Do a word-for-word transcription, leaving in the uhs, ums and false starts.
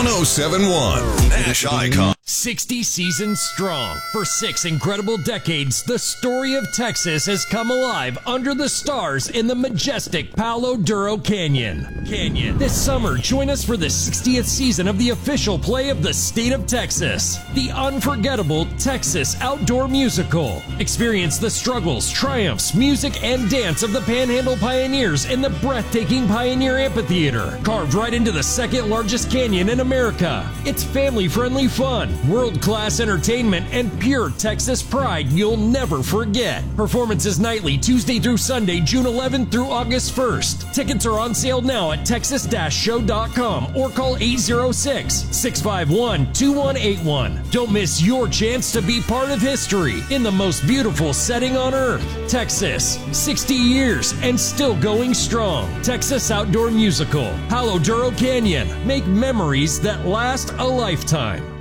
oh seven one Nash Icon. sixty seasons strong. For six incredible decades, the story of Texas has come alive under the stars in the majestic Palo Duro Canyon. Canyon. This summer, join us for the sixtieth season of the official play of the state of Texas, the unforgettable Texas Outdoor Musical. Experience the struggles, triumphs, music, and dance of the Panhandle pioneers in the breathtaking Pioneer Amphitheater, carved right into the second largest canyon in America. It's family-friendly fun, world-class entertainment, and pure Texas pride you'll never forget. Performances nightly, Tuesday through Sunday, June eleventh through August first. Tickets are on sale now at texas dash show dot com or call eight zero six, six five one, two one eight one. Don't miss your chance to be part of history in the most beautiful setting on earth. Texas, sixty years and still going strong. Texas Outdoor Musical, Palo Duro Canyon. Make memories that last a lifetime.